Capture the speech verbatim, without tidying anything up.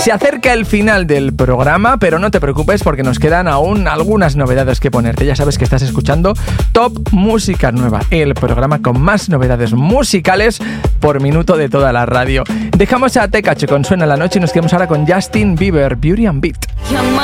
Se acerca el final del programa, pero no te preocupes porque nos quedan aún algunas novedades que ponerte. Ya sabes que estás escuchando Top Música Nueva, el programa con más novedades musicales por minuto de toda la radio. Dejamos a Tekache con Suena la Noche y nos quedamos ahora con Justin Bieber, Beauty and Beat.